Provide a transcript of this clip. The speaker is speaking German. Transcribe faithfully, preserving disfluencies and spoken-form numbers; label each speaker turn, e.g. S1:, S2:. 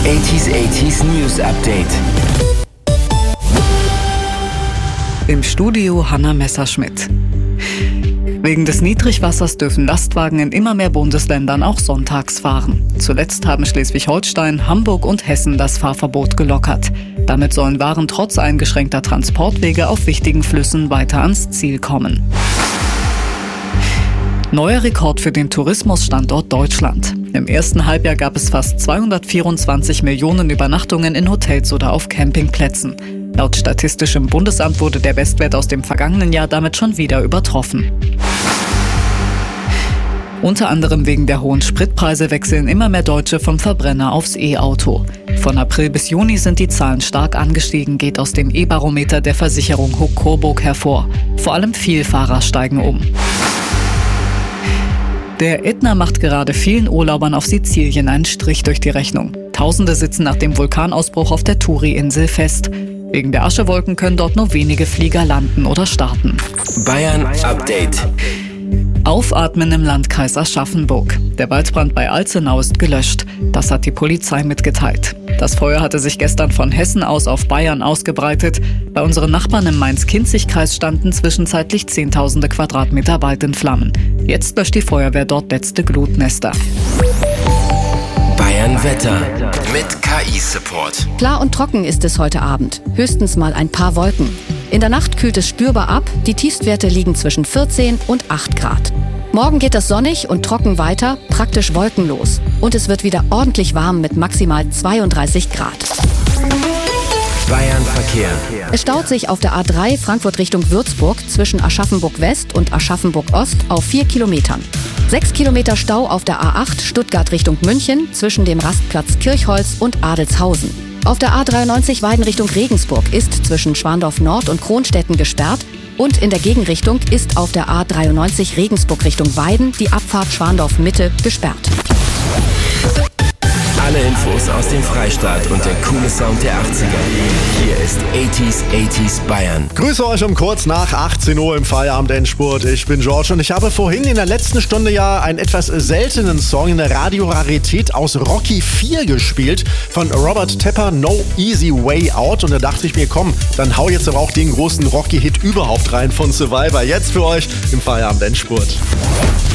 S1: achtziger achtziger News Update.
S2: Im Studio Hanna Messerschmidt. Wegen des Niedrigwassers dürfen Lastwagen in immer mehr Bundesländern auch sonntags fahren. Zuletzt haben Schleswig-Holstein, Hamburg und Hessen das Fahrverbot gelockert. Damit sollen Waren trotz eingeschränkter Transportwege auf wichtigen Flüssen weiter ans Ziel kommen. Neuer Rekord für den Tourismusstandort Deutschland. Im ersten Halbjahr gab es fast zweihundertvierundzwanzig Millionen Übernachtungen in Hotels oder auf Campingplätzen. Laut Statistischem Bundesamt wurde der Bestwert aus dem vergangenen Jahr damit schon wieder übertroffen. Unter anderem wegen der hohen Spritpreise wechseln immer mehr Deutsche vom Verbrenner aufs E-Auto. Von April bis Juni sind die Zahlen stark angestiegen, geht aus dem E-Barometer der Versicherung Huck Coburg hervor. Vor allem Vielfahrer steigen um. Der Ätna macht gerade vielen Urlaubern auf Sizilien einen Strich durch die Rechnung. Tausende sitzen nach dem Vulkanausbruch auf der Turi-Insel fest. Wegen der Aschewolken können dort nur wenige Flieger landen oder starten.
S1: Bayern Update.
S2: Aufatmen im Landkreis Aschaffenburg. Der Waldbrand bei Alzenau ist gelöscht. Das hat die Polizei mitgeteilt. Das Feuer hatte sich gestern von Hessen aus auf Bayern ausgebreitet. Bei unseren Nachbarn im Main-Kinzig-Kreis standen zwischenzeitlich zehntausende Quadratmeter Wald in Flammen. Jetzt löscht die Feuerwehr dort letzte Glutnester.
S1: Bayern Wetter mit K I-Support.
S3: Klar und trocken ist es heute Abend. Höchstens mal ein paar Wolken. In der Nacht kühlt es spürbar ab. Die Tiefstwerte liegen zwischen vierzehn und acht Grad. Morgen geht es sonnig und trocken weiter, praktisch wolkenlos. Und es wird wieder ordentlich warm mit maximal zweiunddreißig Grad.
S1: Bayern Verkehr.
S3: Es staut sich auf der A drei Frankfurt Richtung Würzburg zwischen Aschaffenburg West und Aschaffenburg Ost auf vier Kilometern. Sechs Kilometer Stau auf der A acht Stuttgart Richtung München zwischen dem Rastplatz Kirchholz und Adelshausen. Auf der A dreiundneunzig Weiden Richtung Regensburg ist zwischen Schwandorf Nord und Kronstetten gesperrt. Und in der Gegenrichtung ist auf der A dreiundneunzig Regensburg Richtung Weiden die Abfahrt Schwandorf Mitte gesperrt.
S1: Alle Infos aus dem Freistaat und der coole Sound der achtziger. Hier ist achtziger achtziger Bayern.
S4: Grüße euch um kurz nach achtzehn Uhr im Feierabend-Endspurt. Ich bin George und ich habe vorhin in der letzten Stunde ja einen etwas seltenen Song in der Radio-Rarität aus Rocky vier gespielt von Robert Tepper, No Easy Way Out. Und da dachte ich mir, komm, dann hau jetzt aber auch den großen Rocky-Hit überhaupt rein von Survivor. Jetzt für euch im Feierabend-Endspurt.